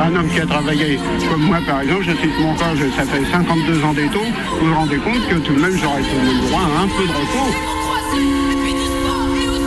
un homme qui a travaillé comme moi, par exemple, je cite mon cas, ça fait 52 ans d'étau, vous vous rendez compte que tout de même, j'aurais tout le même droit à un peu de repos.